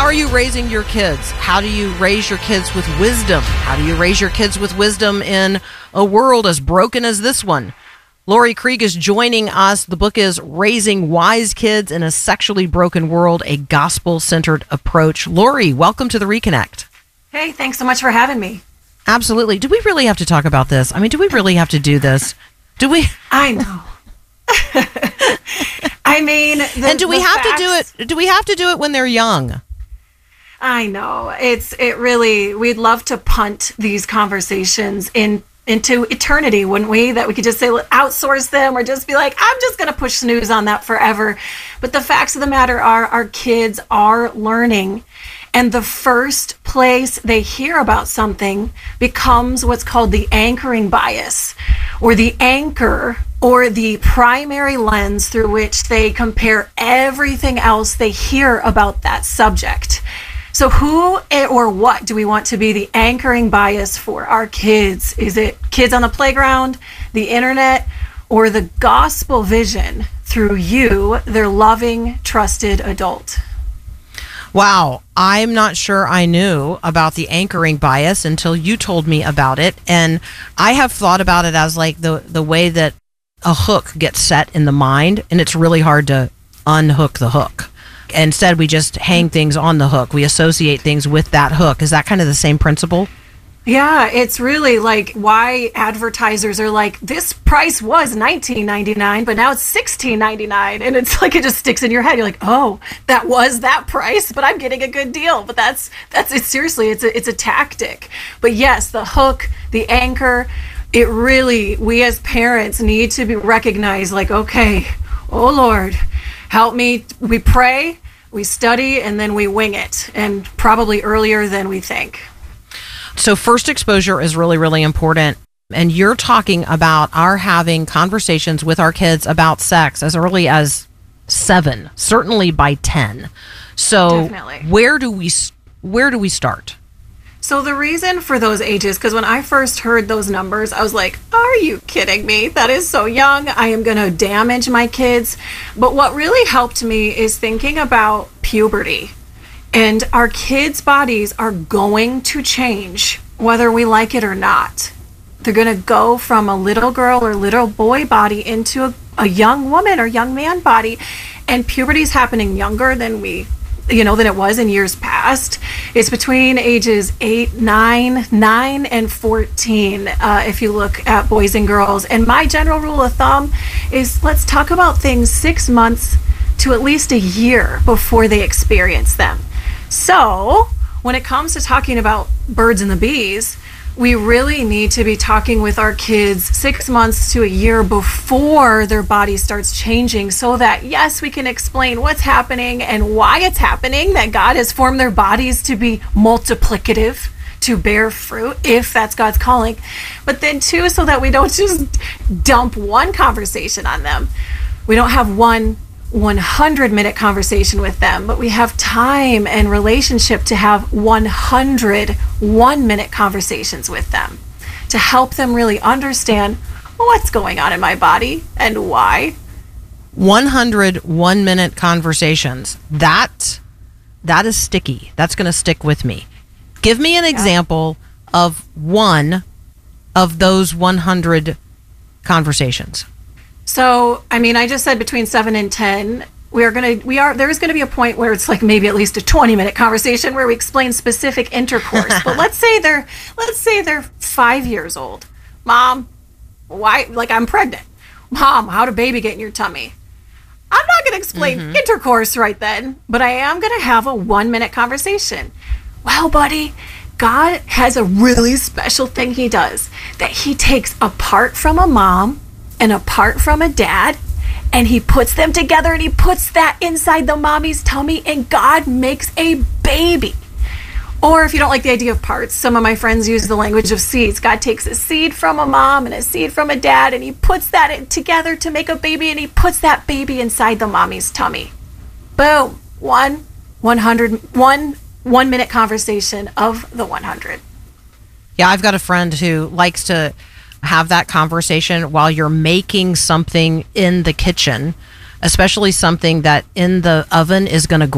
are you raising your kids? How do you raise your kids with wisdom? How do you raise your kids with wisdom in a world as broken as this one? Lori Krieg is joining us. The book is Raising Wise Kids in a Sexually Broken World, a Gospel-Centered Approach. Lori, welcome to the Reconnect. Hey, thanks so much for having me. Absolutely. Do we really have to talk about this? I mean, do we really have to do this? Do we? I know. I mean, and do we have to do it? Do we have to do it when they're young? I know. It really, we'd love to punt these conversations into eternity, wouldn't we? That we could just say, outsource them, or just be like, I'm just going to push snooze on that forever. But the facts of the matter are, our kids are learning. And the first place they hear about something becomes what's called the anchoring bias, or the anchor, or the primary lens through which they compare everything else they hear about that subject. So who or what do we want to be the anchoring bias for our kids? Is it kids on the playground, the internet, or the gospel vision through you, their loving, trusted adult? Wow, I'm not sure I knew about the anchoring bias until you told me about it. And I have thought about it as like the way that a hook gets set in the mind, and it's really hard to unhook the hook. Instead, we just hang things on the hook. We associate things with that hook. Is that kind of the same principle? Yeah, it's really like why advertisers are like, this price was $19.99, but now it's $16.99. And it's like, it just sticks in your head. You're like, oh, that was that price, but I'm getting a good deal. But that's it. Seriously, it's a tactic. But yes, the hook, the anchor, it really, we as parents need to be recognized like, okay, oh Lord, help me. We pray, we study, and then we wing it, and probably earlier than we think. So first exposure is really, really important. And you're talking about our having conversations with our kids about sex as early as 7, certainly by 10. So definitely. Where do we start? So the reason for those ages, because when I first heard those numbers, I was like, are you kidding me? That is so young. I am going to damage my kids. But what really helped me is thinking about puberty. And our kids' bodies are going to change, whether we like it or not. They're going to go from a little girl or little boy body into a young woman or young man body. And puberty is happening younger than than it was in years past. It's between ages 9 and 14, if you look at boys and girls. And my general rule of thumb is let's talk about things 6 months to at least a year before they experience them. So when it comes to talking about birds and the bees, we really need to be talking with our kids 6 months to a year before their body starts changing, so that, yes, we can explain what's happening and why it's happening, that God has formed their bodies to be multiplicative, to bear fruit, if that's God's calling. But then, too, so that we don't just dump one conversation on them. We don't have one 100-minute conversation with them, but we have time and relationship to have 100 1-minute conversations with them to help them really understand what's going on in my body and why. 100 1-minute conversations. That is sticky. That's going to stick with me. Give me an example of one of those 100 conversations. So, I mean, I just said between 7 and 10, there's going to be a point where it's like maybe at least a 20-minute conversation where we explain specific intercourse. But let's say they're 5 years old. Mom, why, like, I'm pregnant. Mom, how did baby get in your tummy? I'm not going to explain intercourse right then, but I am going to have a 1-minute conversation. Well, buddy, God has a really special thing he does, that he takes a part from a mom and apart from a dad, and he puts them together, and he puts that inside the mommy's tummy, and God makes a baby. Or if you don't like the idea of parts, some of my friends use the language of seeds. God takes a seed from a mom and a seed from a dad, and he puts that together to make a baby, and he puts that baby inside the mommy's tummy. Boom. 1-minute conversation of the 100. Yeah, I've got a friend who likes to have that conversation while you're making something in the kitchen, especially something that in the oven is going to